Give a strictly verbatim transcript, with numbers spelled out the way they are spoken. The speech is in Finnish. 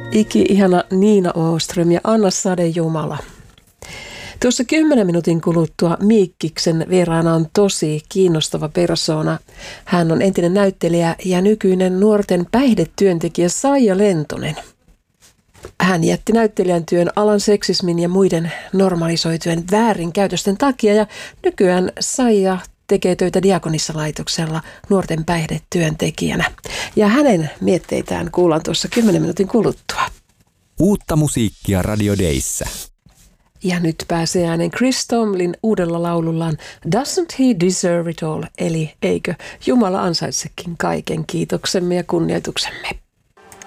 Iki-ihana Niina Åström ja Anna Sade Jumala. Tuossa kymmenen minuutin kuluttua Miikkiksen vieraana on tosi kiinnostava persoona. Hän on entinen näyttelijä ja nykyinen nuorten päihdetyöntekijä Saija Lentonen. Hän jätti näyttelijän työn alan seksismin ja muiden normalisoitujen väärinkäytösten takia ja nykyään Saija tekee töitä Diakonissalaitoksella nuorten päihdetyöntekijänä. Ja hänen mietteitään kuullaan tuossa kymmenen minuutin kuluttua. Uutta musiikkia Radio Dayssä. Ja nyt pääsee äänen Chris Tomlin uudella laulullaan Doesn't He Deserve It All? Eli eikö Jumala ansaitsekin kaiken kiitoksemme ja kunnioituksemme?